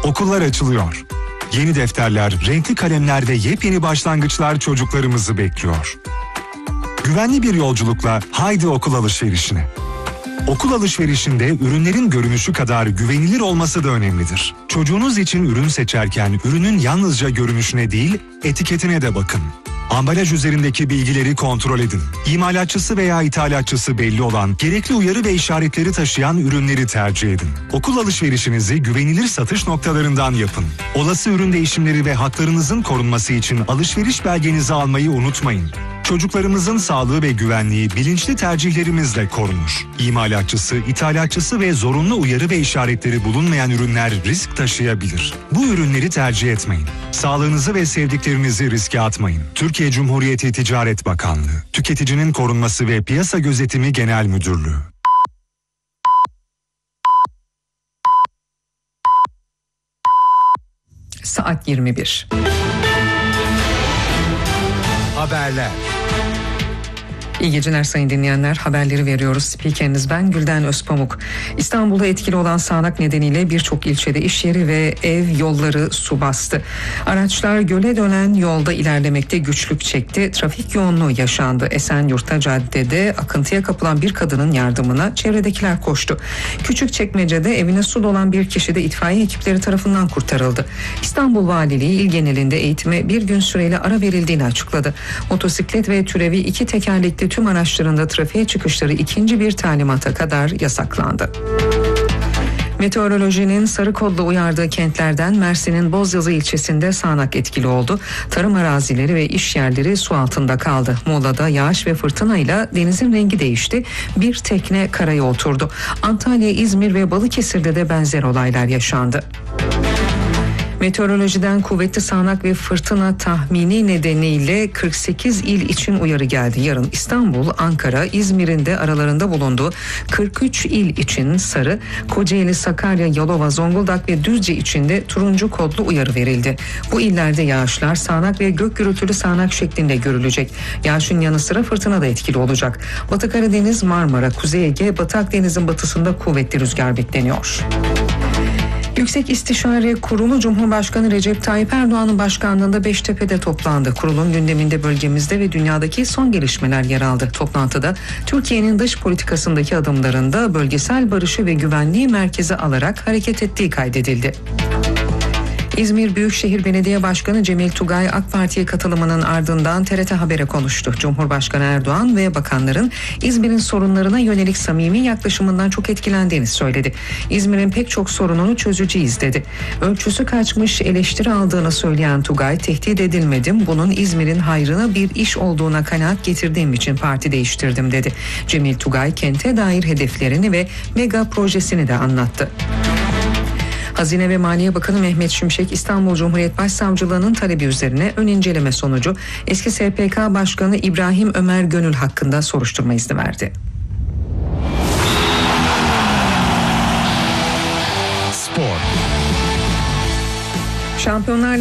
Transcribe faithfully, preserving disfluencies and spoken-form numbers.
Okullar açılıyor. Yeni defterler, renkli kalemler ve yepyeni başlangıçlar çocuklarımızı bekliyor. Güvenli bir yolculukla haydi okul alışverişine. Okul alışverişinde ürünlerin görünüşü kadar güvenilir olması da önemlidir. Çocuğunuz için ürün seçerken ürünün yalnızca görünüşüne değil, etiketine de bakın. Ambalaj üzerindeki bilgileri kontrol edin. İmalatçısı veya ithalatçısı belli olan, gerekli uyarı ve işaretleri taşıyan ürünleri tercih edin. Okul alışverişinizi güvenilir satış noktalarından yapın. Olası ürün değişimleri ve haklarınızın korunması için alışveriş belgenizi almayı unutmayın. Çocuklarımızın sağlığı ve güvenliği bilinçli tercihlerimizle korunur. İmalatçısı, ithalatçısı ve zorunlu uyarı ve işaretleri bulunmayan ürünler risk taşıyabilir. Bu ürünleri tercih etmeyin. Sağlığınızı ve sevdiklerinizi riske atmayın. Türkiye Cumhuriyeti Ticaret Bakanlığı, Tüketicinin Korunması ve Piyasa Gözetimi Genel Müdürlüğü. Saat yirmi bir. Haberler. İyi geceler sayın dinleyenler. Haberleri veriyoruz. Spikeriniz ben Gülden Özpamuk. İstanbul'da etkili olan sağanak nedeniyle birçok ilçede iş yeri ve ev yolları su bastı. Araçlar göle dönen yolda ilerlemekte güçlük çekti. Trafik yoğunluğu yaşandı. Esenyurt'ta caddede akıntıya kapılan bir kadının yardımına çevredekiler koştu. Küçükçekmece'de evine su dolan bir kişi de itfaiye ekipleri tarafından kurtarıldı. İstanbul Valiliği il genelinde eğitime bir gün süreyle ara verildiğini açıkladı. Motosiklet ve türevi iki tekerlekli tüm araçlarında trafiğe çıkışları ikinci bir talimata kadar yasaklandı. Meteorolojinin sarı kodla uyardığı kentlerden Mersin'in Bozyazı ilçesinde sağanak etkili oldu. Tarım arazileri ve iş yerleri su altında kaldı. Muğla'da yağış ve fırtınayla denizin rengi değişti. Bir tekne karaya oturdu. Antalya, İzmir ve Balıkesir'de de benzer olaylar yaşandı. Meteorolojiden kuvvetli sağanak ve fırtına tahmini nedeniyle kırk sekiz il için uyarı geldi. Yarın İstanbul, Ankara, İzmir'in de aralarında bulunduğu kırk üç il için sarı, Kocaeli, Sakarya, Yalova, Zonguldak ve Düzce için de turuncu kodlu uyarı verildi. Bu illerde yağışlar sağanak ve gök gürültülü sağanak şeklinde görülecek. Yağışın yanı sıra fırtına da etkili olacak. Batı Karadeniz, Marmara, Kuzey Ege, Batı Akdeniz'in batısında kuvvetli rüzgar bekleniyor. Yüksek İstişare Kurulu Cumhurbaşkanı Recep Tayyip Erdoğan'ın başkanlığında Beştepe'de toplandı. Kurulun gündeminde bölgemizde ve dünyadaki son gelişmeler yer aldı. Toplantıda Türkiye'nin dış politikasındaki adımlarında bölgesel barışı ve güvenliği merkeze alarak hareket ettiği kaydedildi. İzmir Büyükşehir Belediye Başkanı Cemil Tugay AK Parti'ye katılımının ardından T R T Haber'e konuştu. Cumhurbaşkanı Erdoğan ve bakanların İzmir'in sorunlarına yönelik samimi yaklaşımından çok etkilendiğini söyledi. İzmir'in pek çok sorununu çözeceğiz dedi. Ölçüsü kaçmış eleştiri aldığını söyleyen Tugay, tehdit edilmedim, bunun İzmir'in hayrına bir iş olduğuna kanaat getirdiğim için parti değiştirdim dedi. Cemil Tugay kente dair hedeflerini ve mega projesini de anlattı. Hazine ve Maliye Bakanı Mehmet Şimşek, İstanbul Cumhuriyet Başsavcılığı'nın talebi üzerine ön inceleme sonucu eski S P K Başkanı İbrahim Ömer Gönül hakkında soruşturma izni verdi. Spor. Şampiyonlar